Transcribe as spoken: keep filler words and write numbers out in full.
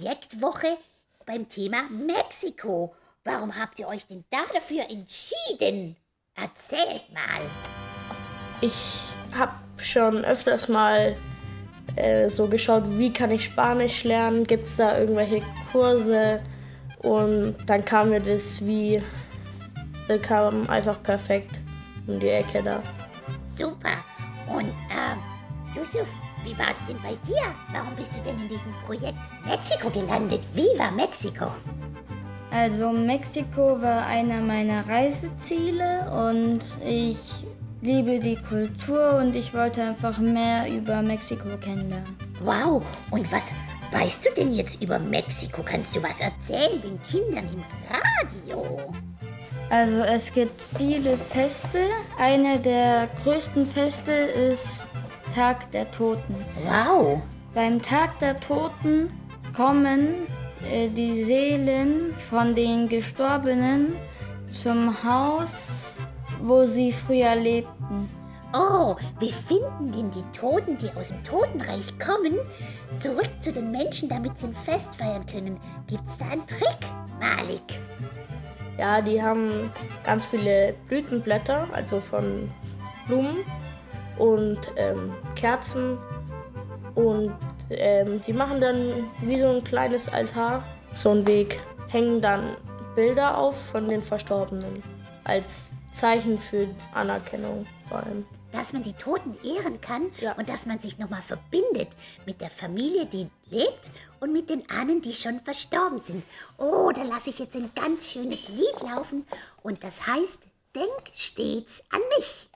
Projektwoche beim Thema Mexiko. Warum habt ihr euch denn da dafür entschieden? Erzählt mal. Ich habe schon öfters mal äh, so geschaut, wie kann ich Spanisch lernen, gibt es da irgendwelche Kurse, und dann kam mir das wie, das kam einfach perfekt um die Ecke da. Super. Und ähm, Yusuf, wie war es denn bei dir? Warum bist du denn in diesem Projekt Mexiko gelandet? Viva Mexiko! Also Mexiko war einer meiner Reiseziele und ich liebe die Kultur und ich wollte einfach mehr über Mexiko kennenlernen. Wow, und was weißt du denn jetzt über Mexiko? Kannst du was erzählen den Kindern im Radio? Also es gibt viele Feste. Eine der größten Feste ist Tag der Toten. Wow. Beim Tag der Toten kommen äh, die Seelen von den Gestorbenen zum Haus, wo sie früher lebten. Oh, wie finden denn die Toten, die aus dem Totenreich kommen, zurück zu den Menschen, damit sie ein Fest feiern können? Gibt's da einen Trick, Malik? Ja, die haben ganz viele Blütenblätter, also von Blumen und ähm, Kerzen, und ähm, die machen dann wie so ein kleines Altar, so einen Weg, hängen dann Bilder auf von den Verstorbenen als Zeichen für Anerkennung vor allem. Dass man die Toten ehren kann, Ja. und dass man sich nochmal verbindet mit der Familie, die lebt, und mit den Ahnen, die schon verstorben sind. Oh, da lasse ich jetzt ein ganz schönes Lied laufen, und das heißt, denk stets an mich.